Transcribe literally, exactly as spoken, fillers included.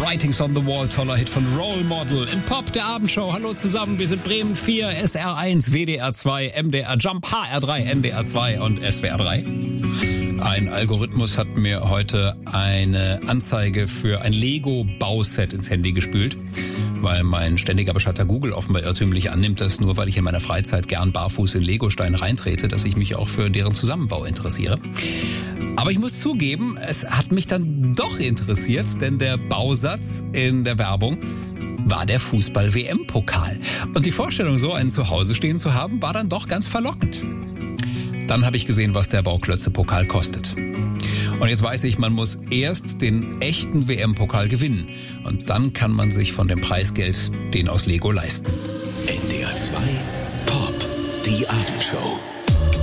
Writings on the Wall, toller Hit von Role Model. In Pop, der Abendshow. Hallo zusammen, wir sind Bremen vier, S R eins, W D R zwei, M D R Jump, H R drei, N D R zwei und S W R drei. Ein Algorithmus hat mir heute eine Anzeige für ein Lego-Bauset ins Handy gespült, weil mein ständiger Bestatter Google offenbar irrtümlich annimmt, dass nur weil ich in meiner Freizeit gern barfuß in Legosteine reintrete, dass ich mich auch für deren Zusammenbau interessiere. Aber ich muss zugeben, es hat mich dann doch interessiert, denn der Bausatz in der Werbung war der Fußball-W M-Pokal. Und die Vorstellung, so einen zu Hause stehen zu haben, war dann doch ganz verlockend. Dann habe ich gesehen, was der Bauklötze-Pokal kostet. Und jetzt weiß ich, man muss erst den echten W M-Pokal gewinnen. Und dann kann man sich von dem Preisgeld den aus Lego leisten. N D R zwei Pop, die Abendshow.